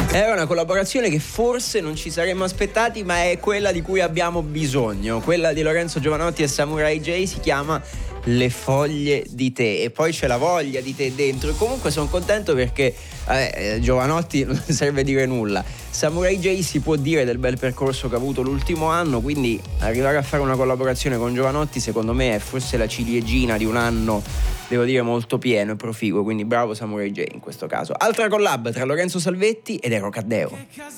Era una collaborazione che forse non ci saremmo aspettati, ma è quella di cui abbiamo bisogno. Quella di Lorenzo Giovanotti e Samurai J si chiama Le foglie di te, e poi c'è la voglia di te dentro. E comunque sono contento perché Giovanotti non serve dire nulla, Samurai J si può dire del bel percorso che ha avuto l'ultimo anno, quindi arrivare a fare una collaborazione con Giovanotti secondo me è forse la ciliegina di un anno, devo dire, molto pieno e proficuo, quindi bravo Samurai J in questo caso. Altra collab tra Lorenzo Salvetti ed Ero Caddeo.